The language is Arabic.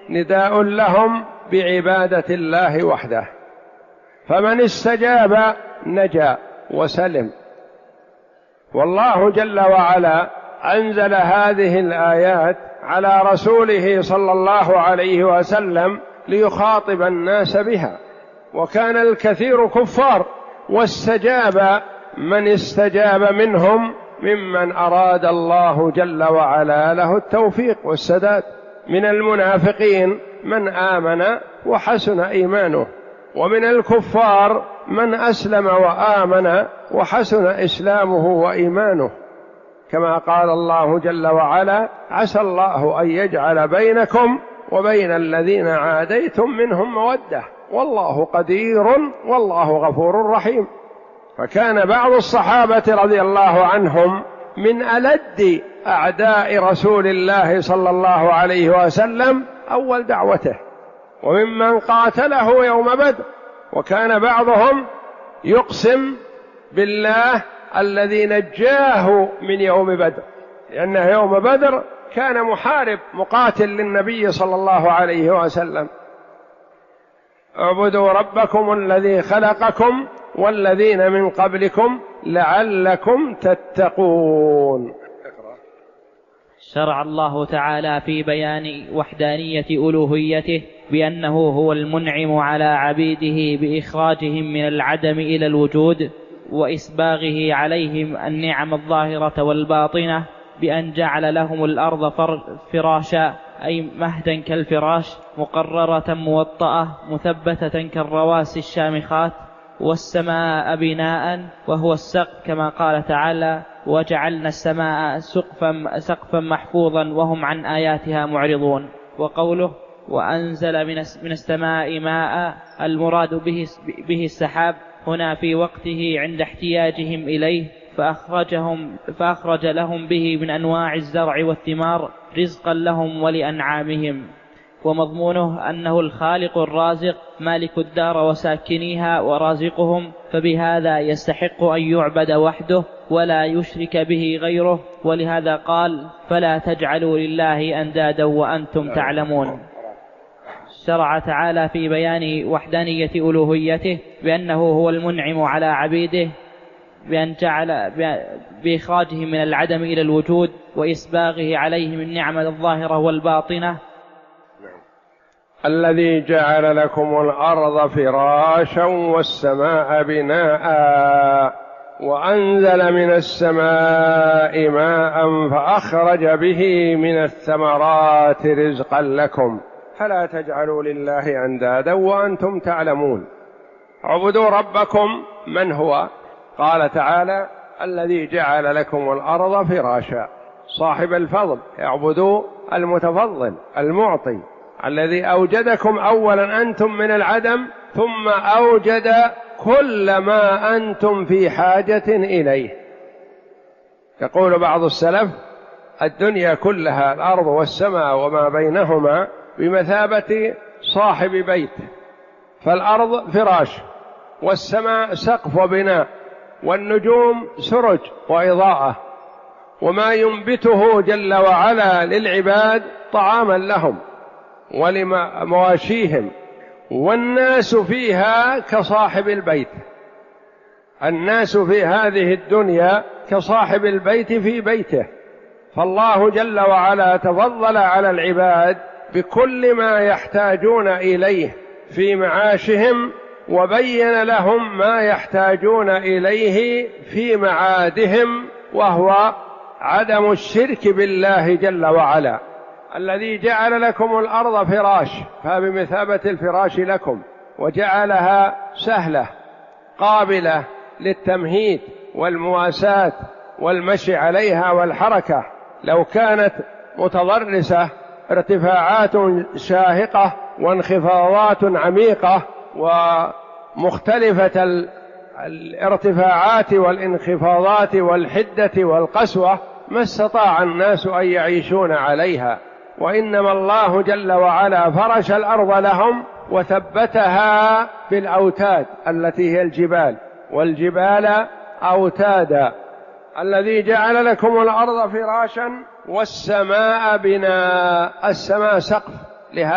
نداء لهم بعبادة الله وحده، فمن استجاب نجا وسلم. والله جل وعلا أنزل هذه الآيات على رسوله صلى الله عليه وسلم ليخاطب الناس بها، وكان الكثير كفار، واستجاب من استجاب منهم ممن أراد الله جل وعلا له التوفيق والسداد. من المنافقين من آمن وحسن إيمانه، ومن الكفار من أسلم وآمن وحسن إسلامه وإيمانه، كما قال الله جل وعلا: عسى الله أن يجعل بينكم وبين الذين عاديتم منهم مودة والله قدير والله غفور رحيم. فكان بعض الصحابة رضي الله عنهم من ألد أعداء رسول الله صلى الله عليه وسلم أول دعوته، وممن قاتله يوم بدر، وكان بعضهم يقسم بالله الذي نجاه من يوم بدر، لأنه يوم بدر كان محارب مقاتل للنبي صلى الله عليه وسلم: اعبدوا ربكم الذي خلقكم والذين من قبلكم لعلكم تتقون. شرع الله تعالى في بيان وحدانية ألوهيته بأنه هو المنعم على عبيده بإخراجهم من العدم إلى الوجود، وإسباغه عليهم النعم الظاهرة والباطنة، بأن جعل لهم الأرض فراشا أي مهدا كالفراش، مقررة موطأة مثبتة كالرواسي الشامخات، والسماء بناء وهو السقف، كما قال تعالى: وجعلنا السماء سقفا محفوظا وهم عن آياتها معرضون. وقوله: وأنزل من السماء ماء، المراد به السحاب هنا في وقته عند احتياجهم إليه، فأخرج لهم به من أنواع الزرع والثمار رزقا لهم ولأنعامهم. ومضمونه أنه الخالق الرازق مالك الدار وساكنيها ورازقهم، فبهذا يستحق أن يعبد وحده ولا يشرك به غيره، ولهذا قال: فلا تجعلوا لله أندادا وأنتم تعلمون. شرع تعالى في بيان وحدانية ألوهيته بأنه هو المنعم على عبيده بأن جعل بإخراجهم من العدم إلى الوجود، وإسباغه عليهم النعم الظاهرة والباطنة. الذي جعل لكم الأرض فراشا والسماء بناء وأنزل من السماء ماء فأخرج به من الثمرات رزقا لكم فلا تجعلوا لله أندادا وأنتم تعلمون. اعبدوا ربكم. من هو؟ قال تعالى: الذي جعل لكم الأرض فراشا، صاحب الفضل. اعبدوا المتفضل المعطي الذي أوجدكم أولا أنتم من العدم، ثم أوجد كل ما أنتم في حاجة إليه. يقول بعض السلف: الدنيا كلها، الأرض والسماء وما بينهما، بمثابة صاحب بيت، فالأرض فراش، والسماء سقف وبناء، والنجوم سرج وإضاءة، وما ينبته جل وعلا للعباد طعاما لهم ولمواشيهم، والناس فيها كصاحب البيت. الناس في هذه الدنيا كصاحب البيت في بيته. فالله جل وعلا تفضل على العباد بكل ما يحتاجون إليه في معاشهم، وبين لهم ما يحتاجون إليه في معادهم، وهو عدم الشرك بالله جل وعلا. الذي جعل لكم الأرض فراش، فبمثابة الفراش لكم، وجعلها سهلة قابلة للتمهيد والمواساة والمشي عليها والحركة. لو كانت متضرسة ارتفاعات شاهقة وانخفاضات عميقة ومختلفة الارتفاعات والانخفاضات والحدة والقسوة، ما استطاع الناس أن يعيشون عليها. وإنما الله جل وعلا فرش الأرض لهم وثبتها بالأوتاد التي هي الجبال، والجبال أوتادا. الذي جعل لكم الأرض فراشا والسماء بناء، السماء سقف.